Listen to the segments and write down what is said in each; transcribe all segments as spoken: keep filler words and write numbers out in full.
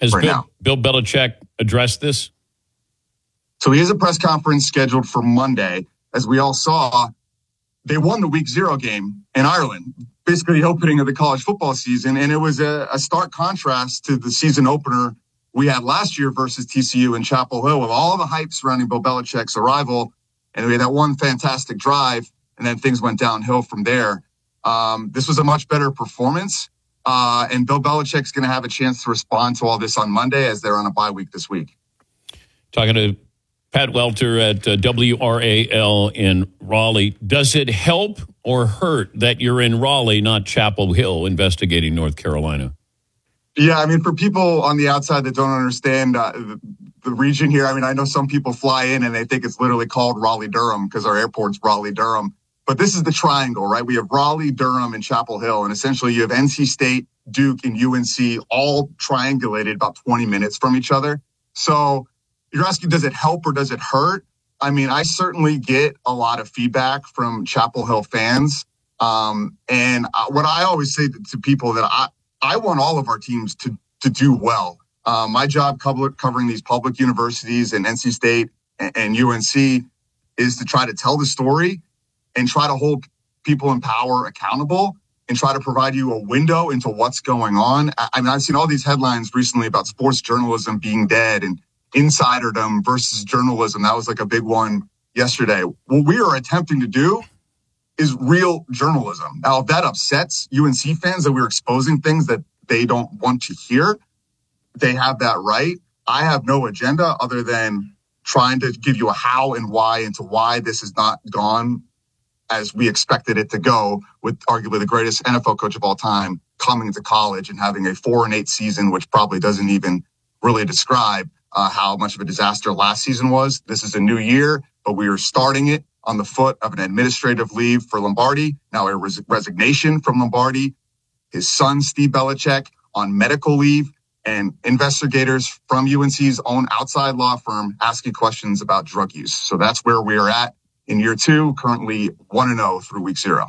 Has right Bill, now. Bill Belichick addressed this? So he has a press conference scheduled for Monday. As we all saw, they won the week zero game in Ireland, basically the opening of the college football season. And it was a, a stark contrast to the season opener we had last year versus T C U in Chapel Hill, with all the hype surrounding Bill Belichick's arrival. And we had that one fantastic drive, and then things went downhill from there. Um, this was a much better performance. Uh, and Bill Belichick's going to have a chance to respond to all this on Monday as they're on a bye week this week. Talking to Pat Welter at uh, W R A L in Raleigh. Does it help or hurt that you're in Raleigh, not Chapel Hill, investigating North Carolina? Yeah, I mean, for people on the outside that don't understand uh, the, the region here, I mean, I know some people fly in and they think it's literally called Raleigh-Durham because our airport's Raleigh-Durham. But this is the triangle, right? We have Raleigh, Durham, and Chapel Hill. And essentially you have N C State, Duke, and U N C all triangulated about twenty minutes from each other. So you're asking, does it help or does it hurt? I mean, I certainly get a lot of feedback from Chapel Hill fans. Um, and what I always say to people that I, I want all of our teams to, to do well. Uh, my job cover, covering these public universities and N C State and, and U N C is to try to tell the story and try to hold people in power accountable and try to provide you a window into what's going on. I, I mean, I've seen all these headlines recently about sports journalism being dead and insiderdom versus journalism. That was like a big one yesterday. What we are attempting to do is real journalism. Now, if that upsets U N C fans that we're exposing things that they don't want to hear, they have that right. I have no agenda other than trying to give you a how and why into why this has not gone as we expected it to go, with arguably the greatest N F L coach of all time coming into college and having a four and eight season, which probably doesn't even really describe uh, how much of a disaster last season was. This is a new year, but we are starting it on the foot of an administrative leave for Lombardi, now a res- resignation from Lombardi, his son, Steve Belichick, on medical leave, and investigators from U N C's own outside law firm asking questions about drug use. So that's where we are at in year two, currently one and oh through week zero.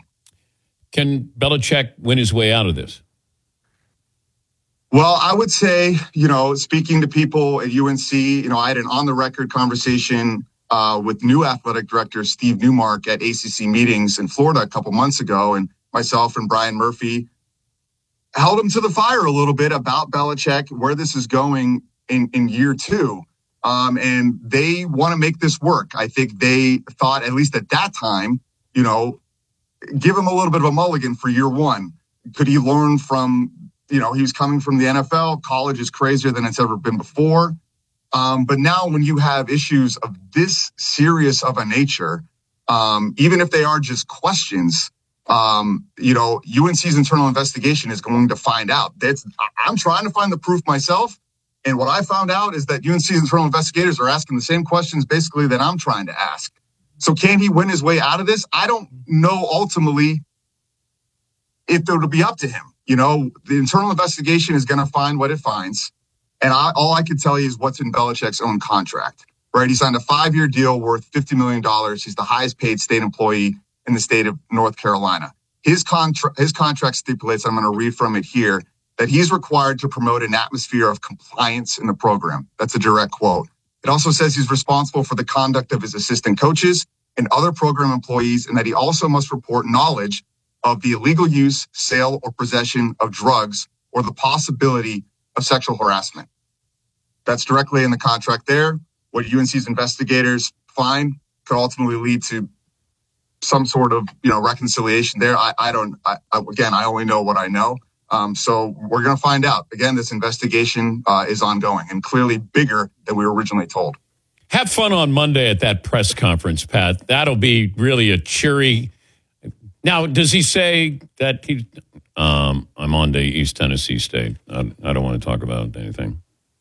Can Belichick win his way out of this? Well, I would say, you know, speaking to people at U N C, you know, I had an on-the-record conversation uh, with new athletic director Steve Newmark at A C C meetings in Florida a couple months ago, and myself and Brian Murphy held him to the fire a little bit about Belichick, where this is going in, in year two. Um, and they want to make this work. I think they thought, at least at that time, you know, give him a little bit of a mulligan for year one. Could he learn from, you know, he was coming from the N F L. College is crazier than it's ever been before. Um, but now when you have issues of this serious of a nature, um, even if they are just questions, um, you know, U N C's internal investigation is going to find out. That's, I'm trying to find the proof myself. And what I found out is that U N C's internal investigators are asking the same questions basically that I'm trying to ask. So can he win his way out of this? I don't know ultimately if it'll be up to him. You know, the internal investigation is going to find what it finds. And I, all I can tell you is what's in Belichick's own contract, right? He signed a five-year deal worth fifty million dollars. He's the highest paid state employee in the state of North Carolina. His, contra- his contract stipulates, I'm going to read from it here, that he's required to promote an atmosphere of compliance in the program. That's a direct quote. It also says he's responsible for the conduct of his assistant coaches and other program employees, and that he also must report knowledge of the illegal use, sale, or possession of drugs or the possibility of sexual harassment. That's directly in the contract there. What U N C's investigators find could ultimately lead to some sort of, you know, reconciliation there. I, I don't, I, again, I only know what I know. Um, so we're going to find out. Again, this investigation uh, is ongoing and clearly bigger than we were originally told. Have fun on Monday at that press conference, Pat. That'll be really a cheery. Now, does he say that he? Um, I'm on to East Tennessee State. I, I don't want to talk about anything.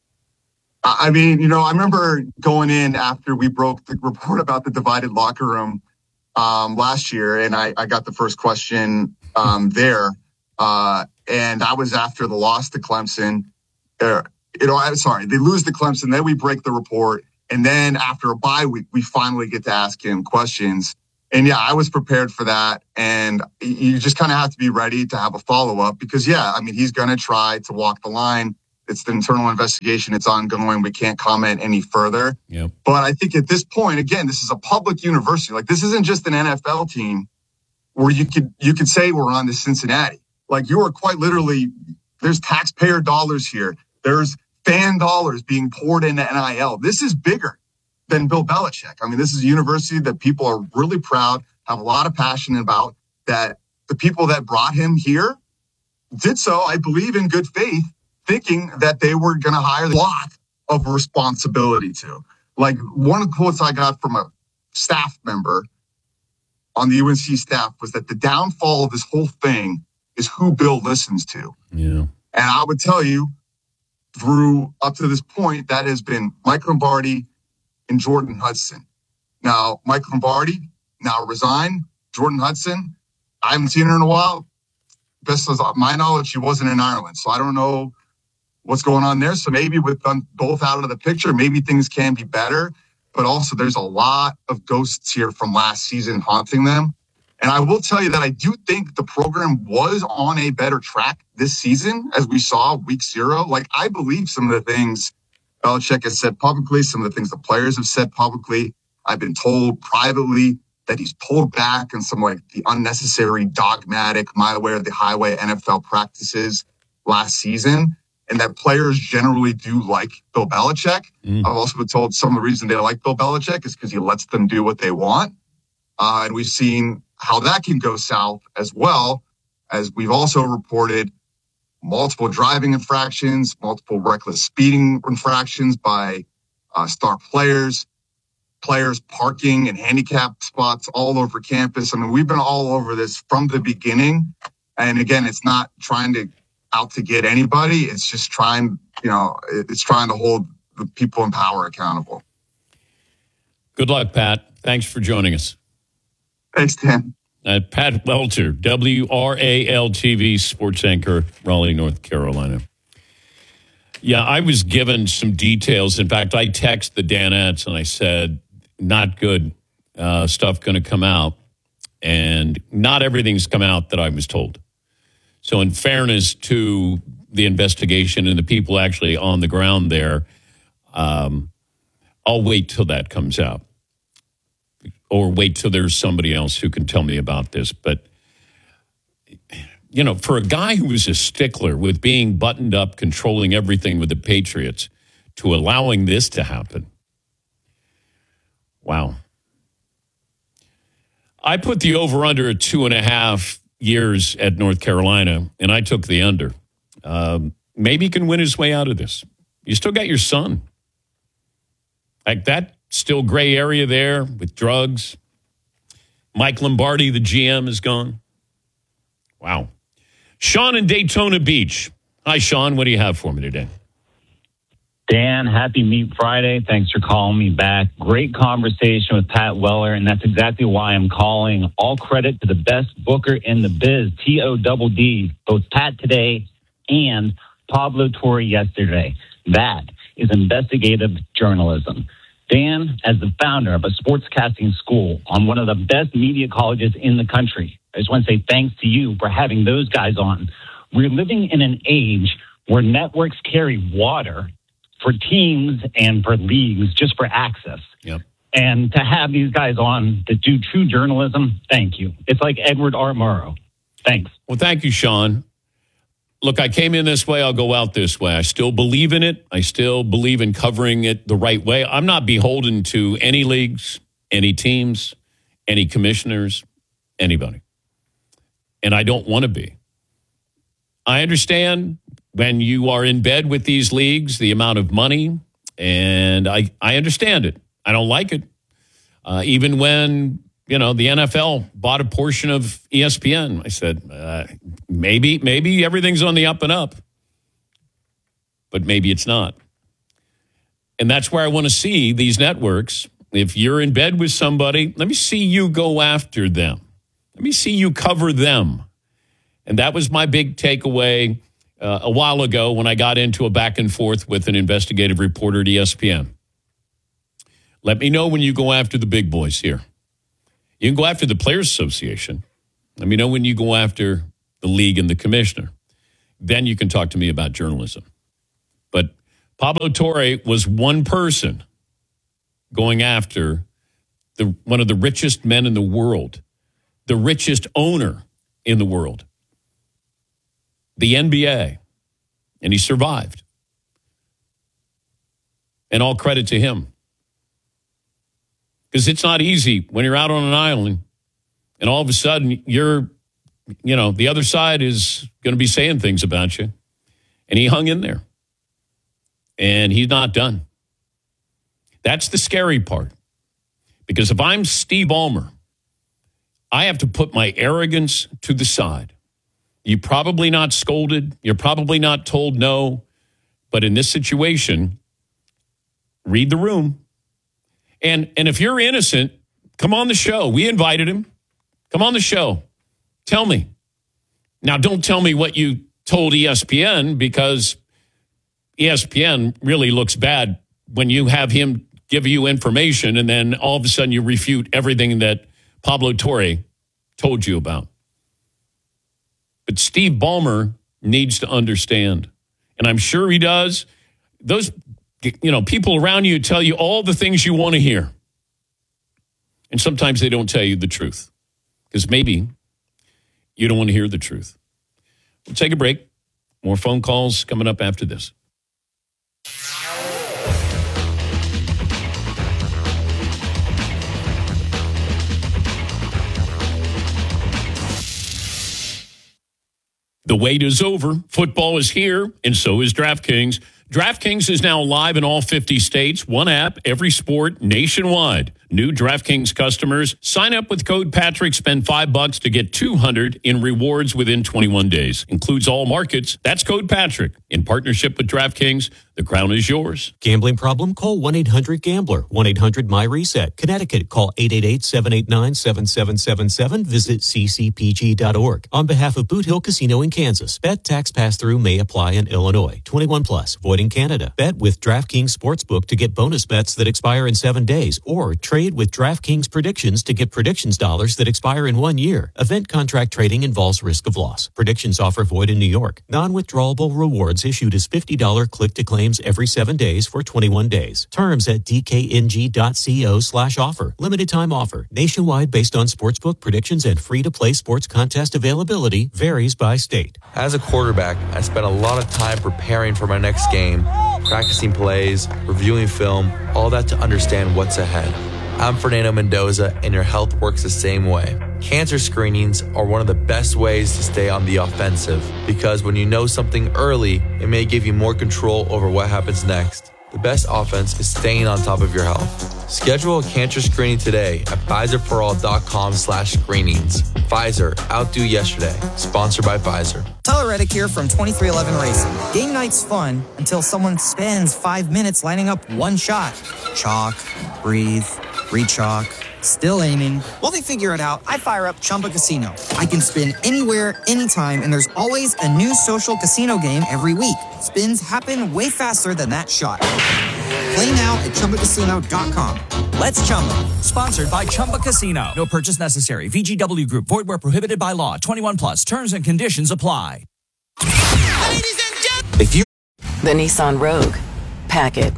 I mean, you know, I remember going in after we broke the report about the divided locker room um, last year, and I, I got the first question um, there. Uh, and I was after the loss to Clemson. Uh, you know, I'm sorry, they lose to Clemson, then we break the report. And then after a bye week, we finally get to ask him questions. And yeah, I was prepared for that. And you just kind of have to be ready to have a follow-up because, yeah, I mean, he's going to try to walk the line It's the internal investigation. It's ongoing. We can't comment any further. Yep. But I think at this point, again, this is a public university. Like, this isn't just an N F L team where you could you could say we're on to Cincinnati. Like, you are quite literally, there's taxpayer dollars here. There's fan dollars being poured into N I L. This is bigger than Bill Belichick. I mean, this is a university that people are really proud, have a lot of passion about, that the people that brought him here did so, I believe, in good faith, thinking that they were going to hire a lot of responsibility to. Like, one of the quotes I got from a staff member on the U N C staff was that the downfall of this whole thing is who Bill listens to. Yeah. And I would tell you, through up to this point, that has been Mike Lombardi and Jordan Hudson. Now, Mike Lombardi now resigned. Jordan Hudson, I haven't seen her in a while. Best of my knowledge, she wasn't in Ireland. So I don't know what's going on there. So maybe with them both out of the picture, maybe things can be better. But also, there's a lot of ghosts here from last season haunting them. And I will tell you that I do think the program was on a better track this season, as we saw week zero. Like, I believe some of the things Belichick has said publicly, some of the things the players have said publicly. I've been told privately that he's pulled back on some, like, the unnecessary, dogmatic, my way or the highway N F L practices last season, and that players generally do like Bill Belichick. Mm. I've also been told some of the reason they like Bill Belichick is because he lets them do what they want. Uh, and we've seen how that can go south as well, as we've also reported multiple driving infractions, multiple reckless speeding infractions by uh, star players, players parking in handicap spots all over campus. I mean, we've been all over this from the beginning. And again, it's not trying to out to get anybody. It's just trying, you know, it's trying to hold the people in power accountable. Good luck, Pat. Thanks for joining us. Thanks, Dan. Uh, Pat Welter, W R A L T V sports anchor, Raleigh, North Carolina. Yeah, I was given some details. In fact, I texted the Danettes and I said, not good uh, stuff going to come out. And not everything's come out that I was told. So in fairness to the investigation and the people actually on the ground there, um, I'll wait till that comes out. Or wait till there's somebody else who can tell me about this. But, you know, for a guy who was a stickler with being buttoned up, controlling everything with the Patriots, to allowing this to happen. Wow. I put the over-under at two and a half years at North Carolina, and I took the under. Um, maybe he can win his way out of this. You still got your son. Like that still gray area there with drugs. Mike Lombardi, the G M, is gone. Wow. Sean in Daytona Beach. Hi, Sean. What do you have for me today? Dan, happy Meat Friday. Thanks for calling me back. Great conversation with Pat Weller, and that's exactly why I'm calling. All credit to the best booker in the biz, T O D D, both Pat today and Pablo Torre yesterday. That is investigative journalism. Dan, as the founder of a sportscasting school on one of the best media colleges in the country, I just want to say thanks to you for having those guys on. We're living in an age where networks carry water for teams and for leagues just for access. Yep. And to have these guys on to do true journalism, thank you. It's like Edward R. Murrow. Thanks. Well, thank you, Sean. Look, I came in this way, I'll go out this way. I still believe in it. I still believe in covering it the right way. I'm not beholden to any leagues, any teams, any commissioners, anybody. And I don't want to be. I understand when you are in bed with these leagues, the amount of money, and I, I understand it. I don't like it. Uh, even when, you know, the N F L bought a portion of E S P N, I said, uh, maybe, maybe everything's on the up and up, but maybe it's not. And that's where I want to see these networks. If you're in bed with somebody, let me see you go after them. Let me see you cover them. And that was my big takeaway uh, a while ago when I got into a back and forth with an investigative reporter at E S P N. Let me know when you go after the big boys here. You can go after the Players Association. Let me know when you go after the league and the commissioner. Then you can talk to me about journalism. But Pablo Torre was one person going after the one of the richest men in the world, the richest owner in the world, the N B A, and he survived. And all credit to him. Because it's not easy when you're out on an island and all of a sudden you're, you know, the other side is going to be saying things about you. And he hung in there. And he's not done. That's the scary part. Because if I'm Steve Ballmer, I have to put my arrogance to the side. You're probably not scolded. You're probably not told no. But in this situation, read the room. And and if you're innocent, come on the show. We invited him. Come on the show. Tell me. Now, don't tell me what you told E S P N, because E S P N really looks bad when you have him give you information and then all of a sudden you refute everything that Pablo Torre told you about. But Steve Ballmer needs to understand, and I'm sure he does. Those, you know, people around you tell you all the things you want to hear. And sometimes they don't tell you the truth because maybe you don't want to hear the truth. We'll take a break. More phone calls coming up after this. The wait is over. Football is here, and so is DraftKings. DraftKings is now live in all fifty states. One app, every sport, nationwide. New DraftKings customers, sign up with code Patrick, spend five bucks to get two hundred in rewards within twenty-one days. Includes all markets. That's code Patrick. In partnership with DraftKings, the crown is yours. Gambling problem? Call one eight hundred gambler. one eight hundred my reset. Connecticut, call eight eight eight, seven eight nine, seven seven seven seven. Visit c c p g dot org. On behalf of Boot Hill Casino in Kansas, bet tax pass-through may apply in Illinois. twenty-one plus, void in Canada. Bet with DraftKings Sportsbook to get bonus bets that expire in seven days, or trade with DraftKings Predictions to get predictions dollars that expire in one year. Event contract trading involves risk of loss. Predictions offer void in New York. Non-withdrawable rewards issued as fifty dollars click-to-claims every seven days for twenty-one days. Terms at d k n g dot co slash offer. Limited time offer. Nationwide based on sportsbook predictions and free-to-play sports contest availability. Varies by state. As a quarterback, I spent a lot of time preparing for my next game, practicing plays, reviewing film, all that to understand what's ahead. I'm Fernando Mendoza, and your health works the same way. Cancer screenings are one of the best ways to stay on the offensive, because when you know something early, it may give you more control over what happens next. The best offense is staying on top of your health. Schedule a cancer screening today at Pfizer for all dot com slash screenings. Pfizer, outdo yesterday. Sponsored by Pfizer. Tyler Reddick here from twenty-three eleven Racing. Game night's fun until someone spends five minutes lining up one shot. Chalk, breathe, re-chalk, still aiming. While they figure it out, I fire up Chumba Casino. I can spin anywhere, anytime, and there's always a new social casino game every week. Spins happen way faster than that shot. Play now at Chumba Casino dot com. Let's Chumba. Sponsored by Chumba Casino. No purchase necessary. V G W Group. Void where prohibited by law. twenty-one plus. Terms and conditions apply. Ladies and gentlemen. If you the Nissan Rogue. Pack it.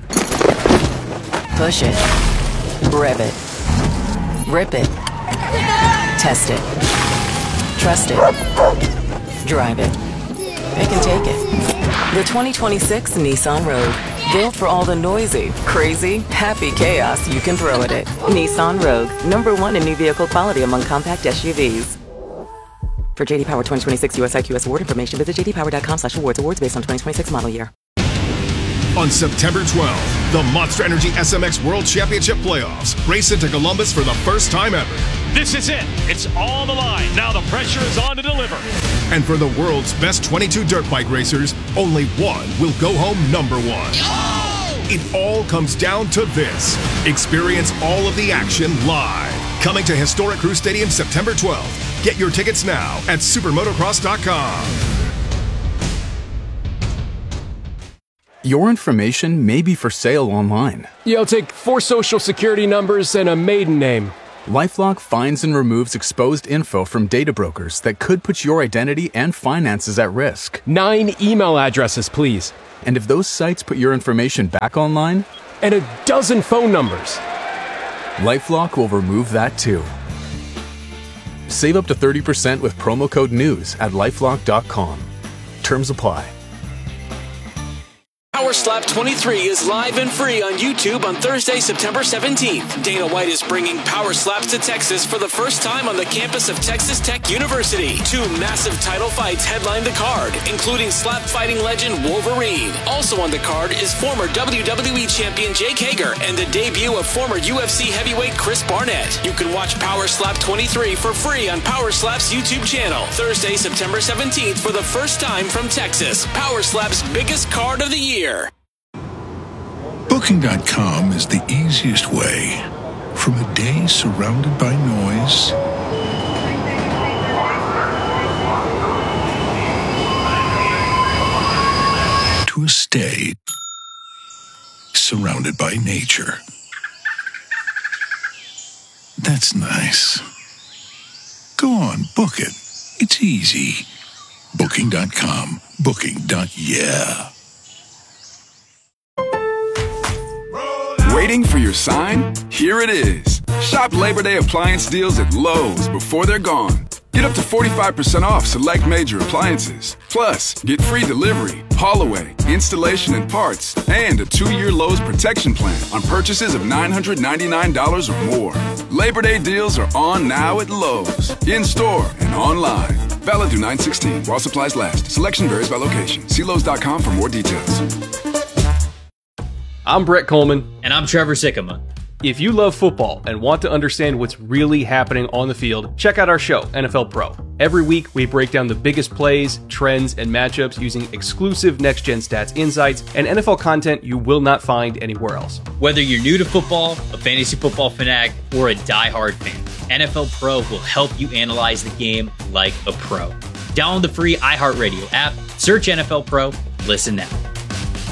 Push it. Rev it. Rip it. Test it. Trust it. Drive it. Pick and take it. The twenty twenty-six Nissan Rogue. Built for all the noisy, crazy, happy chaos you can throw at it. Nissan Rogue. Number one in new vehicle quality among compact S U Vs. For J D Power twenty twenty-six U S I Q S award information, visit j d power dot com slash awards. Awards based on twenty twenty-six model year. On September twelfth, the Monster Energy S M X World Championship Playoffs race into Columbus for the first time ever. This is it. It's on the line. Now the pressure is on to deliver. And for the world's best twenty-two dirt bike racers, only one will go home number one. Oh! It all comes down to this. Experience all of the action live. Coming to historic Crew Stadium September twelfth. Get your tickets now at supermotocross dot com. Your information may be for sale online. Yeah, I'll take four social security numbers and a maiden name. LifeLock finds and removes exposed info from data brokers that could put your identity and finances at risk. Nine email addresses, please. And if those sites put your information back online, and a dozen phone numbers, LifeLock will remove that too. Save up to thirty percent with promo code NEWS at lifelock dot com. Terms apply. Power Slap twenty-three is live and free on YouTube on Thursday, September seventeenth. Dana White is bringing Power Slaps to Texas for the first time on the campus of Texas Tech University. Two massive title fights headline the card, including slap fighting legend Wolverine. Also on the card is former W W E champion Jake Hager and the debut of former U F C heavyweight Chris Barnett. You can watch Power Slap twenty-three for free on Power Slap's YouTube channel. Thursday, September seventeenth for the first time from Texas. Power Slap's biggest card of the year. Booking dot com is the easiest way from a day surrounded by noise to a stay surrounded by nature. That's nice. Go on, book it. It's easy. Booking dot com. Booking. Yeah. Waiting for your sign? Here it is. Shop Labor Day appliance deals at Lowe's before they're gone. Get up to forty-five percent off select major appliances. Plus, get free delivery, haul away, installation and parts, and a two-year Lowe's protection plan on purchases of nine hundred ninety-nine dollars or more. Labor Day deals are on now at Lowe's, in-store and online. Valid through nine sixteen while supplies last. Selection varies by location. See Lowe's dot com for more details. I'm Brett Coleman. And I'm Trevor Sikkema. If you love football and want to understand what's really happening on the field, check out our show, N F L Pro. Every week, we break down the biggest plays, trends, and matchups using exclusive next-gen stats insights and N F L content you will not find anywhere else. Whether you're new to football, a fantasy football fanatic, or a diehard fan, N F L Pro will help you analyze the game like a pro. Download the free iHeartRadio app, search N F L Pro, listen now.